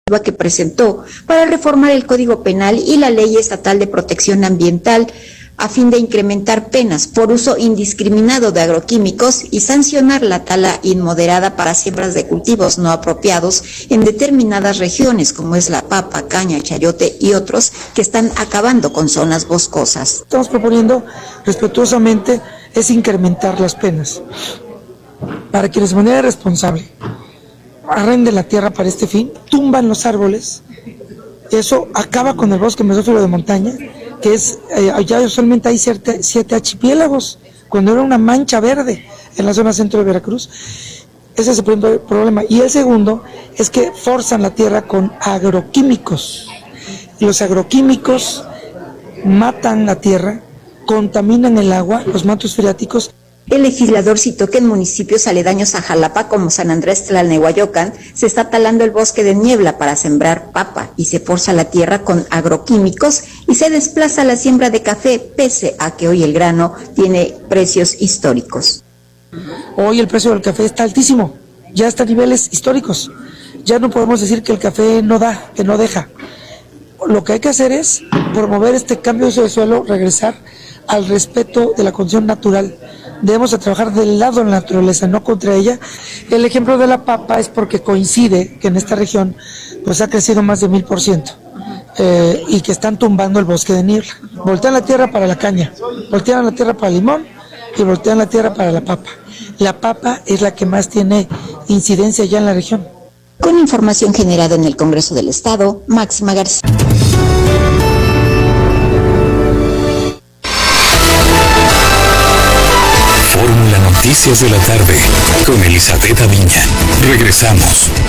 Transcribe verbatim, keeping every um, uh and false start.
que presentó para reformar el Código Penal y la Ley Estatal de Protección Ambiental a fin de incrementar penas por uso indiscriminado de agroquímicos y sancionar la tala inmoderada para siembras de cultivos no apropiados en determinadas regiones, como es la papa, caña, chayote y otros, que están acabando con zonas boscosas. Estamos proponiendo respetuosamente es incrementar las penas para quienes de manera irresponsable arrenden la tierra para este fin, tumban los árboles. Eso acaba con el bosque mesófilo de montaña, que es, eh, ya usualmente hay siete, siete archipiélagos, cuando era una mancha verde en la zona centro de Veracruz. Ese es el primer problema. Y el segundo es que forzan la tierra con agroquímicos. Y los agroquímicos matan la tierra, contaminan el agua, los mantos freáticos. El legislador citó que en municipios aledaños a Jalapa, como San Andrés Tlalnehuayocan, se está talando el bosque de niebla para sembrar papa y se forza la tierra con agroquímicos y se desplaza la siembra de café, pese a que hoy el grano tiene precios históricos. Hoy el precio del café está altísimo, ya está a niveles históricos. Ya no podemos decir que el café no da, que no deja. Lo que hay que hacer es promover este cambio de uso de suelo, regresar al respeto de la condición natural. Debemos de trabajar del lado de la naturaleza, no contra ella. El ejemplo de la papa es porque coincide que en esta región pues ha crecido más de mil por ciento eh, y que están tumbando el bosque de niebla. Voltean la tierra para la caña, voltean la tierra para el limón y voltean la tierra para la papa. La papa es la que más tiene incidencia ya en la región. Con información generada en el Congreso del Estado, Máxima García. Fórmula Noticias de la tarde con Elizabeth Aviña. Regresamos.